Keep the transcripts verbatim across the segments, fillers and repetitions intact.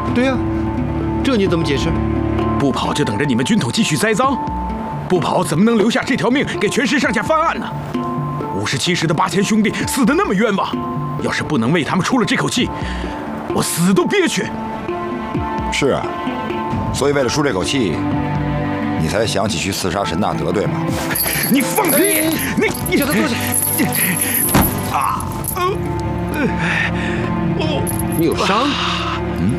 对呀、啊，这你怎么解释？ 不跑就等着你们军统继续栽赃？不跑怎么能留下这条命给全师上下翻案呢？五十七师的八千兄弟死得那么冤枉，要是不能为他们出了这口气，我死都憋屈。 是啊，所以为了出这口气，你才想起去刺杀陈大德，对吗？ 你放屁！你你叫他坐下。 啊！哦， 你有伤？ 嗯。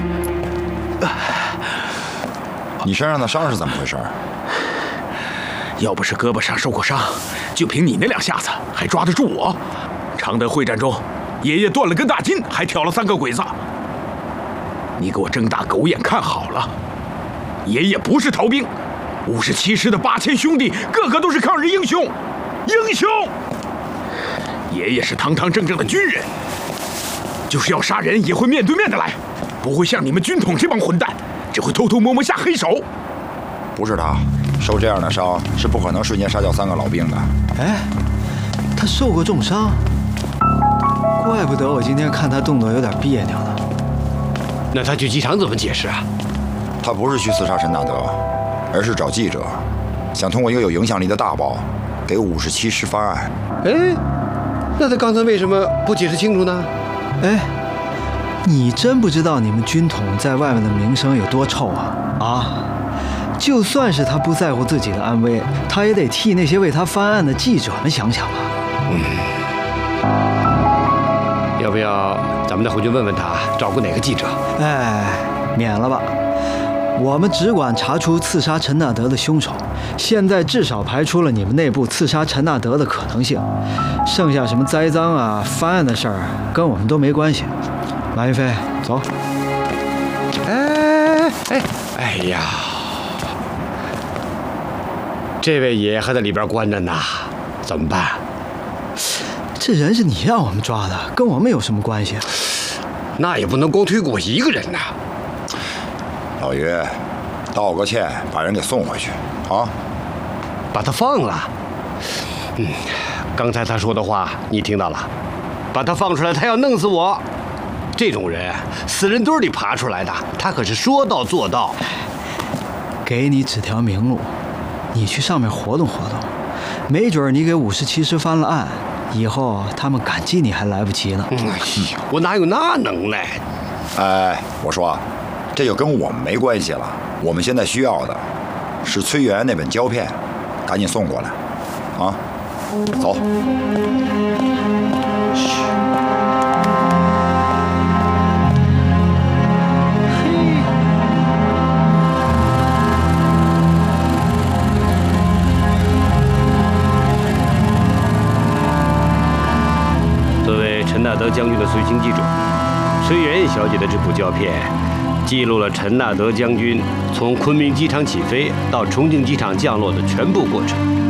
你身上的伤是怎么回事？ 要不是胳膊上受过伤，就凭你那两下子，还抓得住我？常德会战中，爷爷断了根大筋，还挑了三个鬼子。你给我睁大狗眼看好了，爷爷不是逃兵，五十七师的八千兄弟，个个都是抗日英雄，英雄。爷爷是堂堂正正的军人，就是要杀人也会面对面的来，不会像你们军统这帮混蛋，只会偷偷摸摸下黑手。 不是他。受这样的伤是不可能瞬间杀掉三个老兵的。 哎，他受过重伤，怪不得我今天看他动作有点别扭呢。 那他去机场怎么解释啊？ 他不是去刺杀陈大德，而是找记者，想通过一个有影响力的大报给五十七师翻案。 哎，那他刚才为什么不解释清楚呢？ 哎，你真不知道你们军统在外面的名声有多臭啊！啊！就算是他不在乎自己的安危，他也得替那些为他翻案的记者们想想吧。 嗯，要不要咱们再回去问问他，找过哪个记者？ 哎，免了吧。我们只管查出刺杀陈大德的凶手，现在至少排除了你们内部刺杀陈大德的可能性，剩下什么栽赃啊、翻案的事儿，跟我们都没关系。马云飞，走。 哎哎哎呀！这位爷还在里边关着呢，怎么办？ 这人是你让我们抓的，跟我们有什么关系？ 那也不能光推给我一个人呐。 老于，道个歉，把人给送回去啊！ 把他放了。嗯，刚才他说的话你听到了？把他放出来，他要弄死我。这种人，死人堆里爬出来的，他可是说到做到。 给你指条明路。你去上面活动活动，没准你给五十七师翻了案，以后他们感激你还来不及呢。 哎呀，我哪有那能耐？ 哎，我说，这就跟我们没关系了。我们现在需要的是崔元那本胶片，赶紧送过来，啊，走。 陈大德将军的随行记者崔元小姐的这部胶片，记录了陈大德将军从昆明机场起飞到重庆机场降落的全部过程。